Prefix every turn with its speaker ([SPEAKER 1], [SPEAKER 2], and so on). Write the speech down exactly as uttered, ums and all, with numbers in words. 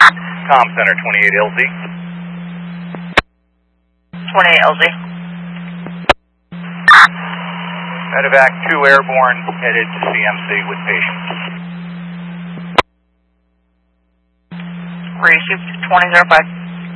[SPEAKER 1] Com Center twenty-eight L Z.
[SPEAKER 2] twenty-eight L Z.
[SPEAKER 1] Medevac two airborne headed to C M C with patients.
[SPEAKER 2] Received twenty oh five.